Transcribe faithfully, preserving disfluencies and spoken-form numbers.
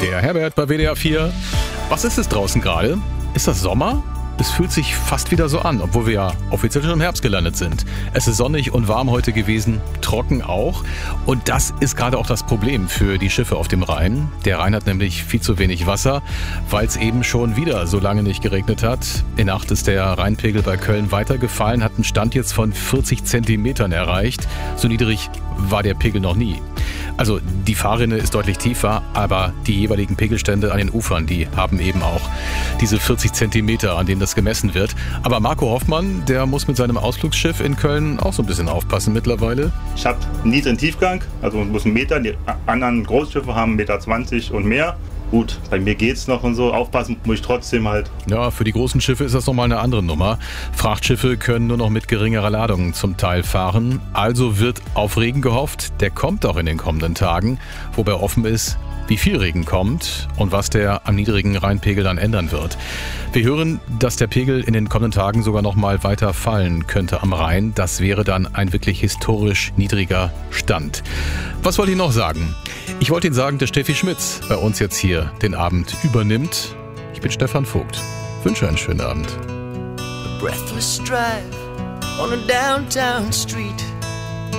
Der Herbert bei W D R vier. Was ist es draußen gerade? Ist das Sommer? Es fühlt sich fast wieder so an, obwohl wir ja offiziell schon im Herbst gelandet sind. Es ist sonnig und warm heute gewesen, trocken auch. Und das ist gerade auch das Problem für die Schiffe auf dem Rhein. Der Rhein hat nämlich viel zu wenig Wasser, weil es eben schon wieder so lange nicht geregnet hat. In Nacht ist der Rheinpegel bei Köln weitergefallen, hat einen Stand jetzt von vierzig Zentimetern erreicht. So niedrig war der Pegel noch nie. Also die Fahrrinne ist deutlich tiefer, aber die jeweiligen Pegelstände an den Ufern, die haben eben auch diese vierzig Zentimeter, an denen das gemessen wird. Aber Marco Hoffmann, der muss mit seinem Ausflugsschiff in Köln auch so ein bisschen aufpassen mittlerweile. Ich habe einen niedrigen Tiefgang, also man muss einen Meter, die anderen Großschiffe haben eins Komma zwanzig Meter und mehr. Gut, bei mir geht's noch und so, aufpassen muss ich trotzdem halt. Ja, für die großen Schiffe ist das nochmal eine andere Nummer. Frachtschiffe können nur noch mit geringerer Ladung zum Teil fahren. Also wird auf Regen gehofft, der kommt auch in den kommenden Tagen, wobei offen ist, wie viel Regen kommt und was der am niedrigen Rheinpegel dann ändern wird. Wir hören, dass der Pegel in den kommenden Tagen sogar noch mal weiter fallen könnte am Rhein. Das wäre dann ein wirklich historisch niedriger Stand. Was wollte ich noch sagen? Ich wollte Ihnen sagen, dass Steffi Schmitz bei uns jetzt hier den Abend übernimmt. Ich bin Stefan Vogt. Wünsche einen schönen Abend. A breathless drive on a downtown street.